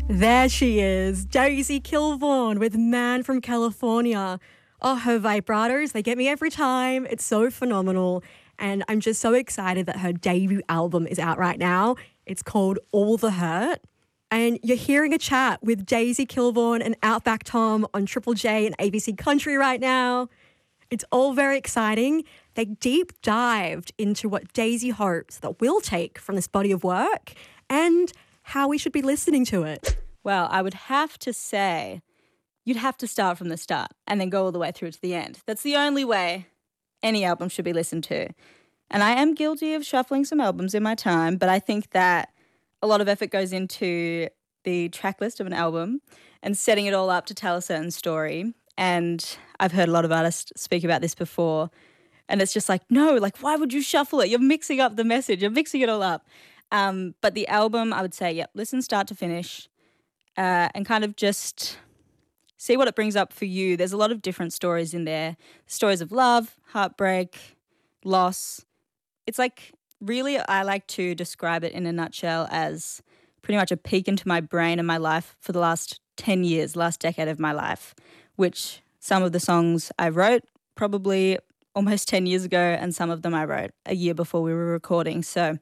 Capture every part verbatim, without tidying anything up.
There she is, Daisy Kilborn with Man from California. Oh, her vibratos, they get me every time. It's so phenomenal. And I'm just so excited that her debut album is out right now. It's called All the Hurt. And you're hearing a chat with Daisy Kilborn and Outback Tom on Triple J and A B C Country right now. It's all very exciting. They deep dived into what Daisy hopes that we'll take from this body of work and how we should be listening to it. Well, I would have to say you'd have to start from the start and then go all the way through to the end. That's the only way any album should be listened to. And I am guilty of shuffling some albums in my time, but I think that a lot of effort goes into the track list of an album and setting it all up to tell a certain story. And I've heard a lot of artists speak about this before. And it's just like, no, like, why would you shuffle it? You're mixing up the message. You're mixing it all up. Um, but the album, I would say, yep, listen start to finish uh, and kind of just see what it brings up for you. There's a lot of different stories in there. Stories of love, heartbreak, loss. It's like, really, I like to describe it in a nutshell as pretty much a peek into my brain and my life for the last ten years, last decade of my life, which some of the songs I wrote probably almost ten years ago and some of them I wrote a year before we were recording. So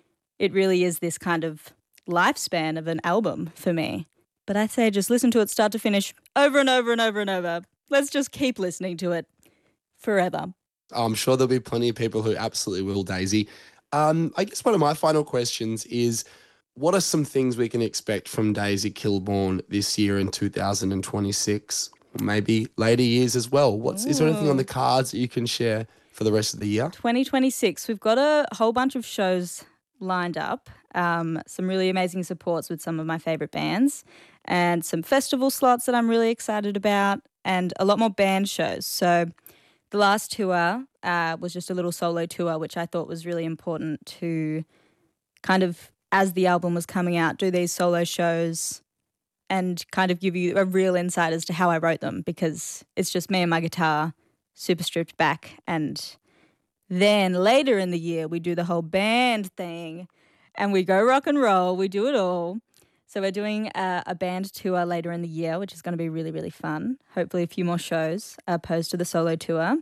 it really is this kind of lifespan of an album for me. But I say just listen to it start to finish over and over and over and over. Let's just keep listening to it forever. I'm sure there'll be plenty of people who absolutely will, Daisy. Um, I guess one of my final questions is, what are some things we can expect from Daisy Kilborn this year in two thousand twenty-six? Or maybe later years as well. What's, is there anything on the cards that you can share for the rest of the year? twenty twenty-six, we've got a whole bunch of shows lined up, um, some really amazing supports with some of my favourite bands and some festival slots that I'm really excited about and a lot more band shows. So the last tour uh, was just a little solo tour, which I thought was really important to kind of, as the album was coming out, do these solo shows and kind of give you a real insight as to how I wrote them, because it's just me and my guitar, super stripped back. And then later in the year, we do the whole band thing and we go rock and roll. We do it all. So we're doing a, a band tour later in the year, which is going to be really, really fun. Hopefully a few more shows opposed to the solo tour.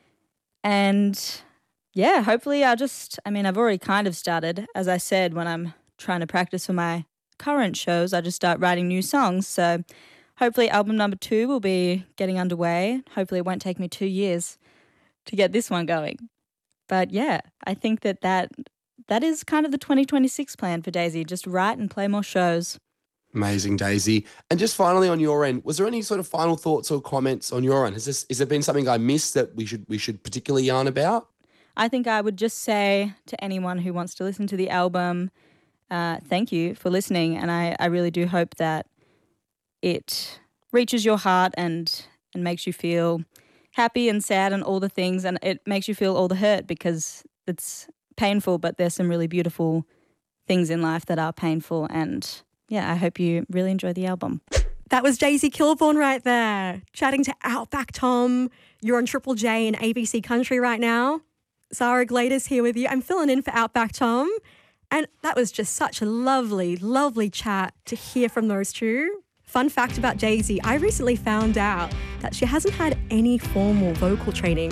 And yeah, hopefully I'll just, I mean, I've already kind of started. As I said, when I'm trying to practice for my current shows, I just start writing new songs. So hopefully album number two will be getting underway. Hopefully it won't take me two years to get this one going. But yeah, I think that that, that is kind of the twenty twenty-six plan for Daisy, just write and play more shows. Amazing, Daisy. And just finally on your end, was there any sort of final thoughts or comments on your end? Has this, has there been something I missed that we should we should particularly yarn about? I think I would just say to anyone who wants to listen to the album, uh, thank you for listening. And I, I really do hope that it reaches your heart and and makes you feel happy and sad and all the things. And it makes you feel all the hurt, because it's painful, but there's some really beautiful things in life that are painful. And yeah, I hope you really enjoy the album. That was Daisy Kilborn right there, chatting to Outback Tom. You're on Triple J and A B C Country right now. Zara Gladys here with you. I'm filling in for Outback Tom. And that was just such a lovely, lovely chat to hear from those two. Fun fact about Daisy, I recently found out that she hasn't had any formal vocal training